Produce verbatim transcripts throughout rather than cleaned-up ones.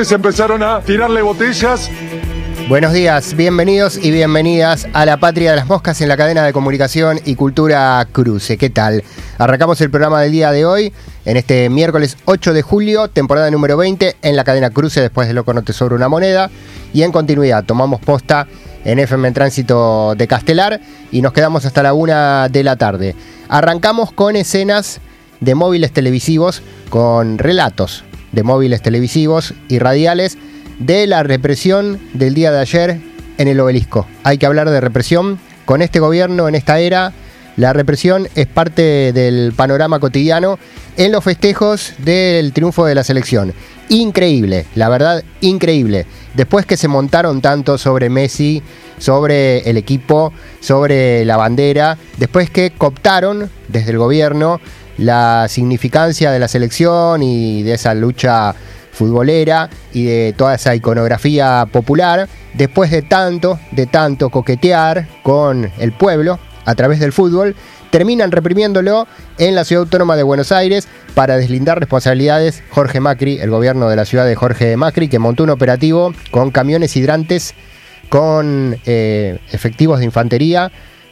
estudiantes empezaron a tirarle botellas. Buenos días, bienvenidos y bienvenidas a la Patria de las Moscas en la cadena de comunicación y cultura Cruce. ¿Qué tal? Arrancamos el programa del día de hoy, en este miércoles ocho de julio, temporada número veinte, en la cadena Cruce, después de Loco No Te Sobra Una Moneda. Y en continuidad, tomamos posta en F M en Tránsito de Castelar y nos quedamos hasta la una de la tarde. Arrancamos con escenas de móviles televisivos, con relatos de móviles televisivos y radiales de la represión del día de ayer en el Obelisco. Hay que hablar de represión. Con este gobierno, en esta era, la represión es parte del panorama cotidiano en los festejos del triunfo de la selección. Increíble, la verdad, increíble. Después que se montaron tanto sobre Messi, sobre el equipo, sobre la bandera, después que cooptaron desde el gobierno la significancia de la selección y de esa lucha futbolera y de toda esa iconografía popular, después de tanto, de tanto coquetear con el pueblo a través del fútbol, terminan reprimiéndolo en la Ciudad Autónoma de Buenos Aires para deslindar responsabilidades. Jorge Macri, el gobierno de la ciudad de Jorge Macri, que montó un operativo con camiones hidrantes, con eh, efectivos de infantería,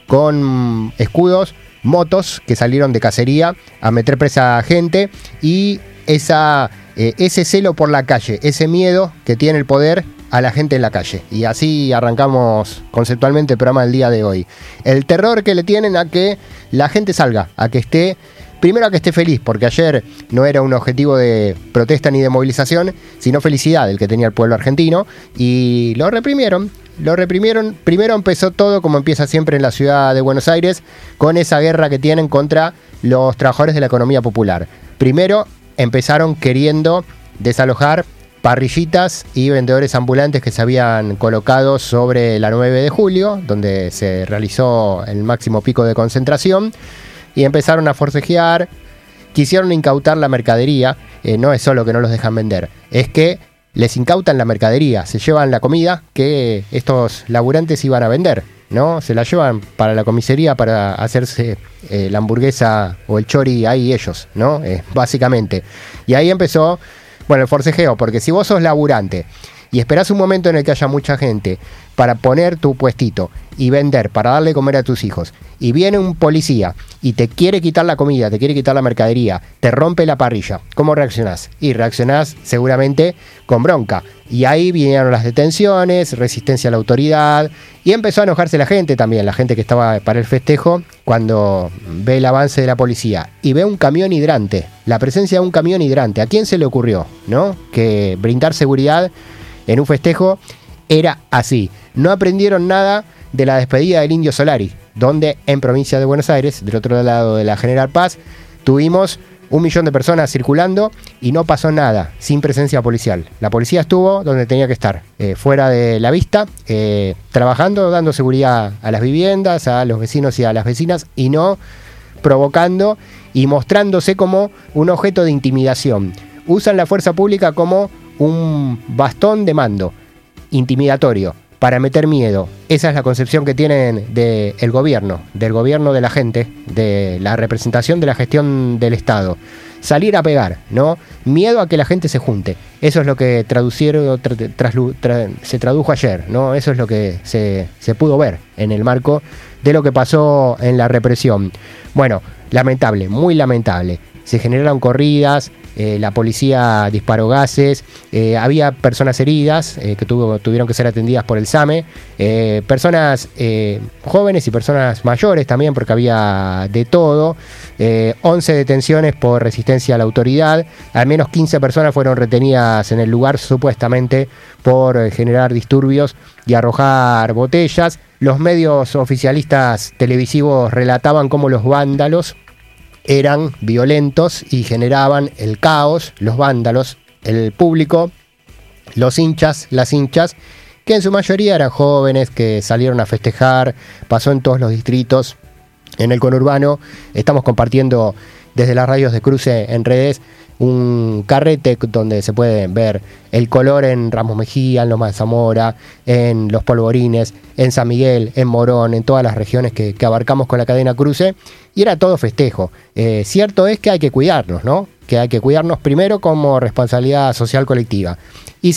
con escudos, motos que salieron de cacería a meter presa a gente y esa... Eh, ese celo por la calle, ese miedo que tiene el poder a la gente en la calle. Y así arrancamos conceptualmente el programa del día de hoy. El terror que le tienen a que la gente salga, a que esté, primero a que esté feliz, porque ayer no era un objetivo de protesta ni de movilización, sino felicidad el que tenía el pueblo argentino, y lo reprimieron. Lo reprimieron. Primero empezó todo como empieza siempre en la ciudad de Buenos Aires, con esa guerra que tienen contra los trabajadores de la economía popular. Primero empezaron queriendo desalojar parrillitas y vendedores ambulantes que se habían colocado sobre la nueve de julio, donde se realizó el máximo pico de concentración, y empezaron a forcejear, quisieron incautar la mercadería. Eh, no es solo que no los dejan vender, es que les incautan la mercadería, se llevan la comida que estos laburantes iban a vender, ¿no? Se la llevan para la comisaría para hacerse eh, la hamburguesa o el chori ahí ellos, ¿no? Eh, básicamente. Y ahí empezó, bueno, el forcejeo, porque si vos sos laburante y esperás un momento en el que haya mucha gente para poner tu puestito y vender, para darle comer a tus hijos, y viene un policía y te quiere quitar la comida, te quiere quitar la mercadería, te rompe la parrilla, ¿cómo reaccionás? Y reaccionás seguramente con bronca. Y ahí vinieron las detenciones, resistencia a la autoridad, y empezó a enojarse la gente también, la gente que estaba para el festejo, cuando ve el avance de la policía y ve un camión hidrante, la presencia de un camión hidrante. ¿A quién se le ocurrió, no? Que brindar seguridad en un festejo era así. No aprendieron nada de la despedida del Indio Solari, donde en provincia de Buenos Aires, del otro lado de la General Paz, tuvimos un millón de personas circulando y no pasó nada, sin presencia policial. La policía estuvo donde tenía que estar, eh, fuera de la vista, eh, trabajando, dando seguridad a las viviendas, a los vecinos y a las vecinas, y no provocando y mostrándose como un objeto de intimidación. Usan la fuerza pública como un bastón de mando intimidatorio para meter miedo. Esa es la concepción que tienen del gobierno, del gobierno de la gente, de la representación de la gestión del Estado. Salir a pegar, ¿no? Miedo a que la gente se junte. Eso es lo que traducieron, tra, tra, tra, se tradujo ayer, ¿no? Eso es lo que se, se pudo ver en el marco de lo que pasó en la represión. Bueno, lamentable, muy lamentable. Se generaron corridas, eh, la policía disparó gases, eh, había personas heridas eh, que tuvo, tuvieron que ser atendidas por el SAME, eh, personas eh, jóvenes y personas mayores también, porque había de todo, eh, once detenciones por resistencia a la autoridad, al menos quince personas fueron retenidas en el lugar supuestamente por eh, generar disturbios y arrojar botellas. Los medios oficialistas televisivos relataban cómo los vándalos eran violentos y generaban el caos, los vándalos, el público, los hinchas, las hinchas, que en su mayoría eran jóvenes que salieron a festejar. Pasó en todos los distritos, en el conurbano. Estamos compartiendo desde las radios de Cruce en redes un carrete donde se puede ver el color en Ramos Mejía, en Loma de Zamora, en Los Polvorines, en San Miguel, en Morón, en todas las regiones que, que abarcamos con la cadena Cruce, y era todo festejo. Eh, cierto es que hay que cuidarnos, ¿no? Que hay que cuidarnos primero como responsabilidad social colectiva. Y